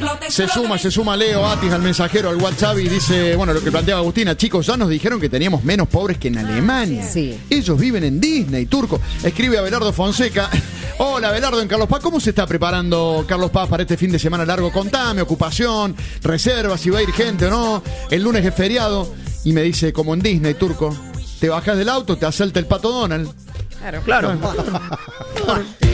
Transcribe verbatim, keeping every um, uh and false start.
Se suma, se suma Leo Atis al mensajero, al WhatsApp y dice, bueno, lo que planteaba Agustina, chicos, ya nos dijeron que teníamos menos pobres que en Alemania. Sí. Ellos viven en Disney, turco. Escribe Abelardo Fonseca. Hola, Abelardo en Carlos Paz. ¿Cómo se está preparando Carlos Paz para este fin de semana largo? Contame, ocupación, reservas, si va a ir gente o no. El lunes es feriado. Y me dice, como en Disney, turco, te bajas del auto, te asalta el Pato Donald. Claro. Claro. Claro.